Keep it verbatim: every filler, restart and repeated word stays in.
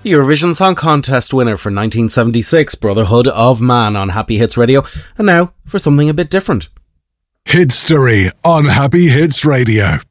Eurovision Song Contest winner for nineteen seventy-six, Brotherhood of Man on Happy Hits Radio. And now for something a bit different. Hitstory on Happy Hits Radio.